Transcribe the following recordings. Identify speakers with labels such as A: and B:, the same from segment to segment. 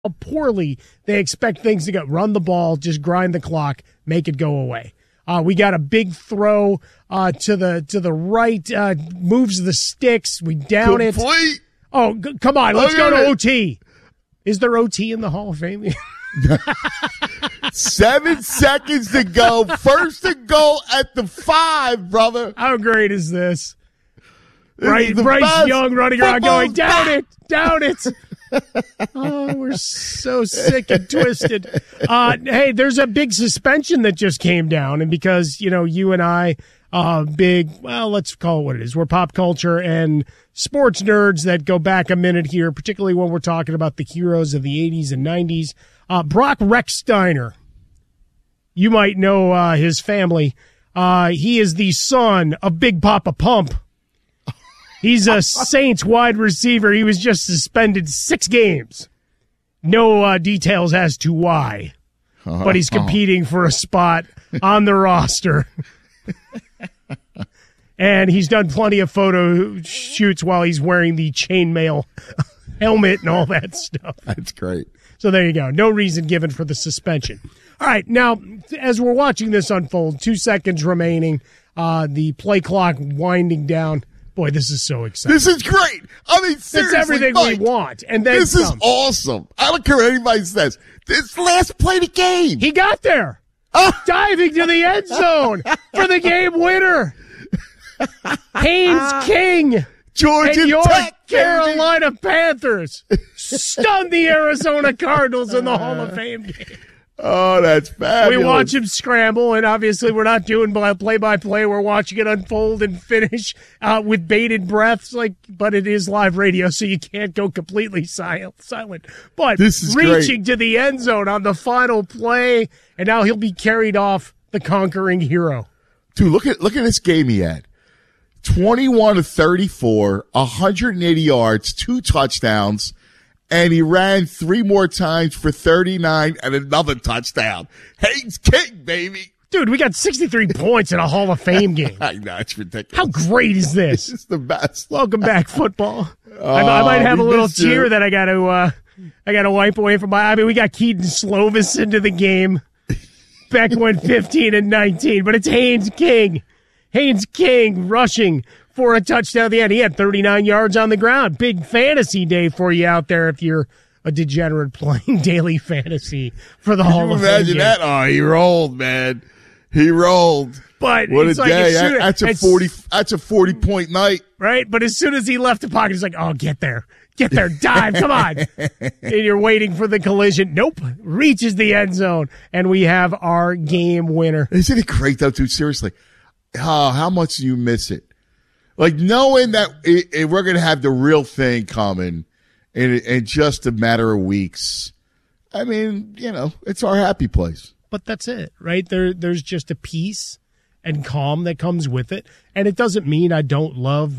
A: poorly they expect things to go. Run the ball, just grind the clock, make it go away. We got a big throw to the right, moves the sticks. We down
B: Complete.
A: it. Oh, come on, let's go to OT. Is there OT in the Hall of Fame?
B: 7 seconds to go. First to go at the 5, brother.
A: How great is this?
B: This
A: Bryce Young running around going, down it. Oh, we're so sick and twisted. Hey, there's a big suspension that just came down, and because, you and I, let's call it what it is. We're pop culture and sports nerds that go back a minute here, particularly when we're talking about the heroes of the 80s and 90s. Brock Rechsteiner, you might know his family. He is the son of Big Papa Pump. He's a Saints wide receiver. He was just suspended 6 games. No details as to why, but he's competing for a spot on the roster. And he's done plenty of photo shoots while he's wearing the chainmail helmet and all that stuff.
B: That's great.
A: So there you go. No reason given for the suspension. All right, now, as we're watching this unfold, 2 seconds remaining, the play clock winding down. Boy, this is so exciting.
B: This is great. I mean, seriously,
A: it's everything
B: Mike,
A: we want. And then
B: this is awesome. I don't care what anybody says. This last play of the game.
A: He got there. Diving to the end zone for the game winner. Haynes King.
B: Georgia
A: and your
B: Tech,
A: Carolina Panthers stunned the Arizona Cardinals in the Hall of Fame game.
B: Oh, that's fabulous.
A: We watch him scramble, and obviously we're not doing play-by-play. We're watching it unfold and finish with bated breaths, but it is live radio, so you can't go completely silent. But
B: this is
A: reaching
B: great.
A: to the end zone on the final play, and now he'll be carried off the conquering hero.
B: Dude, look at this game he had. 21 of 34, 180 yards, 2 touchdowns. And he ran 3 more times for 39 and another touchdown. Haynes King, baby.
A: Dude, we got 63 points in a Hall of Fame game.
B: I know, it's ridiculous.
A: How great is this?
B: It's the best.
A: Welcome back, football. I might have a little tear that I got to wipe away from my. I mean, we got Keaton Slovis into the game. Beck went 15 and 19, but it's Haynes King. Haynes King rushing for a touchdown at the end. He had 39 yards on the ground. Big fantasy day for you out there if you're a degenerate playing daily fantasy for the Hall of Fame.
B: Imagine that. Oh, he rolled, man. He rolled.
A: But
B: what
A: it's
B: a
A: like
B: day. That's a 40-point night.
A: Right? But as soon as he left the pocket, he's like, oh, get there. Get there. Dive. Come on. And you're waiting for the collision. Nope. Reaches the end zone. And we have our game winner.
B: Isn't it great, though, dude? Seriously. Oh, how much do you miss it? Like knowing that we're going to have the real thing coming in just a matter of weeks. I mean, it's our happy place.
A: But that's it, right? There's just a peace and calm that comes with it. And it doesn't mean I don't love,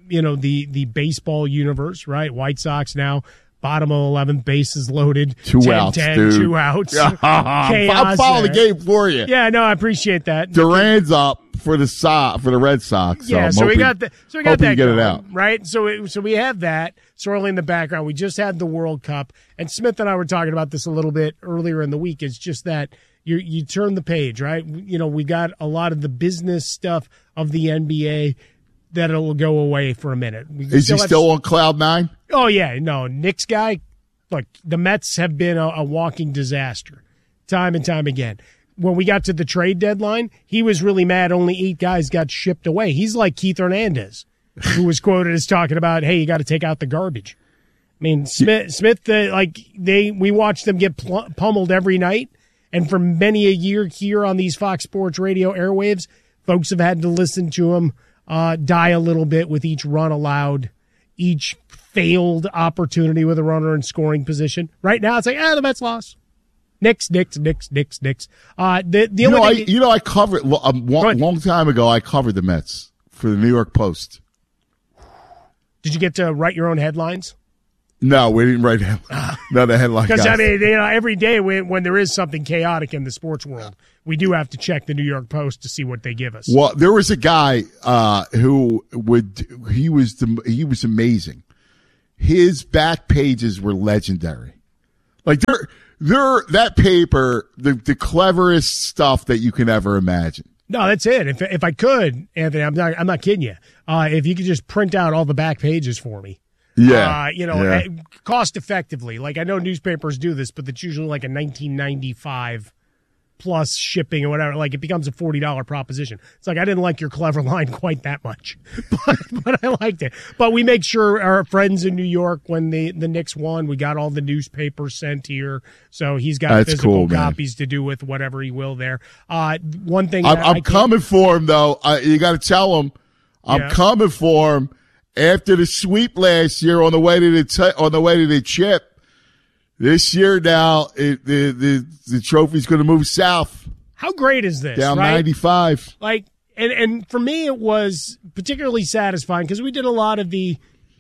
A: the baseball universe, right? White Sox now, bottom of 11th, bases loaded.
B: 2 outs,
A: 10,
B: dude.
A: 2 outs.
B: I'll follow the game for you.
A: Yeah, no, I appreciate that.
B: Duran's up for the Red Sox. So
A: yeah, we got that. So we got that
B: get
A: going,
B: it out.
A: Right? So we have that swirling in the background. We just had the World Cup, and Smith and I were talking about this a little bit earlier in the week. It's just that you turn the page, right? We got a lot of the business stuff of the NBA that'll go away for a minute.
B: Is he still on cloud 9?
A: Oh yeah, no, Knicks guy. Look, the Mets have been a walking disaster, time and time again. When we got to the trade deadline, he was really mad we 8 guys got shipped away. He's like Keith Hernandez, who was quoted as talking about, hey, you got to take out the garbage. I mean, Smith, we watched them get pummeled every night, and for many a year here on these Fox Sports Radio airwaves, folks have had to listen to him die a little bit with each run allowed, each failed opportunity with a runner in scoring position. Right now, it's like, the Mets lost. Knicks. I
B: covered a long time ago. I covered the Mets for the New York Post.
A: Did you get to write your own headlines?
B: No, we didn't write the headline.
A: Because every day when there is something chaotic in the sports world, we do have to check the New York Post to see what they give us.
B: Well, there was a guy he was amazing. His back pages were legendary. Like they're that paper, the cleverest stuff that you can ever imagine.
A: No, that's it. If I could, Anthony, I'm not kidding you. If you could just print out all the back pages for me.
B: Yeah.
A: Cost effectively. Like, I know newspapers do this, but it's usually like a $19.95 plus shipping or whatever. Like, it becomes a $40 proposition. It's like, I didn't like your clever line quite that much, but I liked it. But we make sure our friends in New York, when the Knicks won, we got all the newspapers sent here. So he's got physical copies to do with whatever he will there. One thing
B: I'm coming for him, though. You got to tell him I'm coming for him. After the sweep last year on the way to the chip, this year now the trophy's going to move south.
A: How great is this?
B: Down
A: right?
B: 95.
A: Like, and for me it was particularly satisfying because we did a lot of the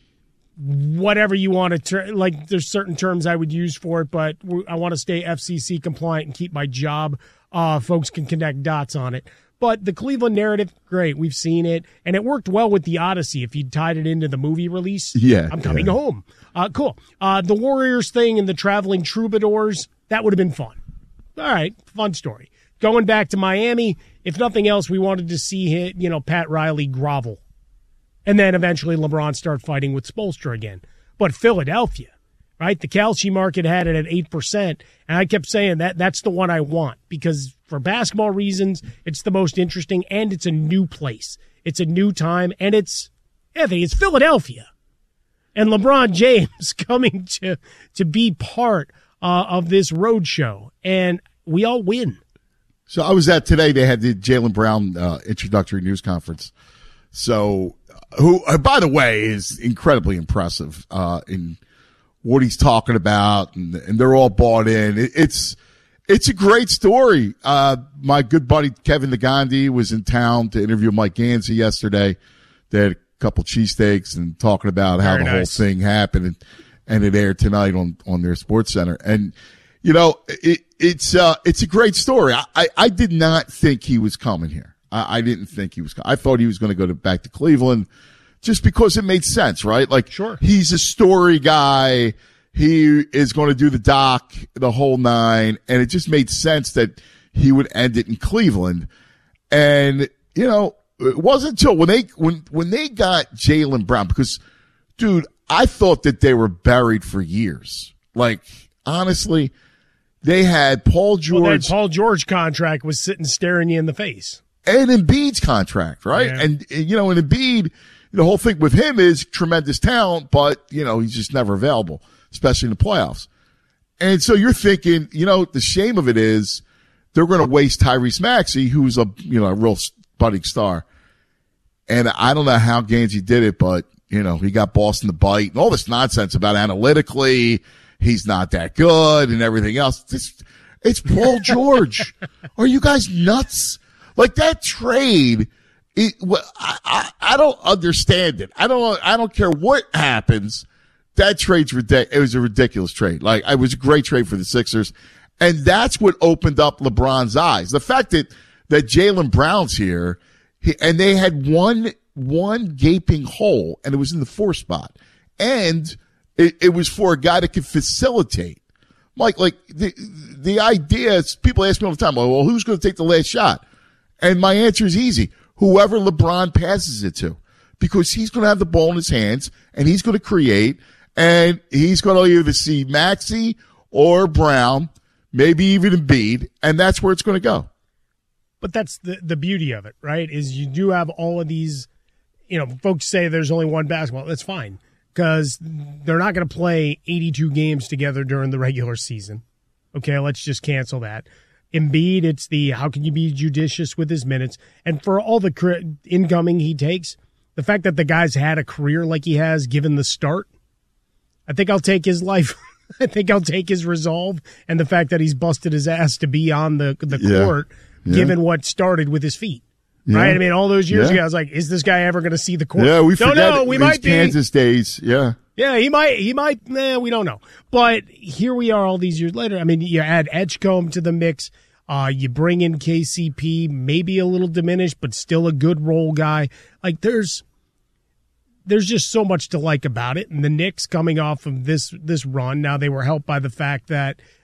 A: whatever you want to like. There's certain terms I would use for it, but I want to stay FCC compliant and keep my job. Folks can connect dots on it. But the Cleveland narrative, great. We've seen it. And it worked well with the Odyssey if you tied it into the movie release.
B: Yeah.
A: I'm coming home. Cool. The Warriors thing and the traveling troubadours, that would have been fun. All right. Fun story. Going back to Miami, if nothing else, we wanted to see Pat Riley grovel. And then eventually LeBron start fighting with Spoelstra again. But Philadelphia, right? The Kalshi market had it at 8%. And I kept saying that's the one I want because for basketball reasons, it's the most interesting and it's a new place. It's a new time and it's Philadelphia. And LeBron James coming to be part of this road show. And we all win.
B: So I was at today. They had the Jaylen Brown introductory news conference. So who, by the way, is incredibly impressive in what he's talking about, and they're all bought in. It's a great story. My good buddy Kevin Nagandi was in town to interview Mike Gansey yesterday. They had a couple cheesesteaks and talking about how the whole thing happened, and it aired tonight on their Sports Center. And it's a great story. I did not think he was coming here. I didn't think he was. I thought he was going to go back to Cleveland. Just because it made sense, right? Like,
A: sure.
B: He's a story guy. He is going to do the doc, the whole nine. And it just made sense that he would end it in Cleveland. And, it wasn't until when they got Jaylen Brown, because, dude, I thought that they were buried for years. Like, honestly, they had Paul George.
A: Well, that Paul George contract was sitting staring you in the face.
B: And Embiid's contract, right? Yeah. And, and Embiid, the whole thing with him is tremendous talent, but, he's just never available, especially in the playoffs. And so you're thinking, the shame of it is they're going to waste Tyrese Maxey, who's a real budding star. And I don't know how Gansey did it, but, he got Boston to bite and all this nonsense about analytically he's not that good and everything else. It's Paul George. Are you guys nuts? Like that trade. I don't understand it. I don't care what happens. That trade's ridiculous. It was a ridiculous trade. Like, it was a great trade for the Sixers. And that's what opened up LeBron's eyes. The fact that Jaylen Brown's here, and they had one gaping hole, and it was in the 4 spot. And it was for a guy that could facilitate. Like the idea is, people ask me all the time, well, who's going to take the last shot? And my answer is easy. Whoever LeBron passes it to, because he's going to have the ball in his hands and he's going to create, and he's going to either see Maxey or Brown, maybe even Embiid, and that's where it's going to go.
A: But that's the beauty of it, right? Is you do have all of these, folks say there's only one basketball. That's fine because they're not going to play 82 games together during the regular season. Okay, let's just cancel that. Embiid, it's the how can you be judicious with his minutes. And for all the incoming he takes, the fact that the guy's had a career like he has given the start, I think I'll take his life. I think I'll take his resolve and the fact that he's busted his ass to be on the court, given what started with his feet. Yeah. Right? I mean, all those years ago, I was like, is this guy ever going to see the court?
B: Yeah, we forget.
A: No, we might be.
B: Kansas days, yeah.
A: Yeah, he might. We don't know. But here we are all these years later. I mean, you add Edgecombe to the mix. You bring in KCP, maybe a little diminished, but still a good role guy. Like, there's there's just so much to like about it. And the Knicks coming off of this run, now they were helped by the fact that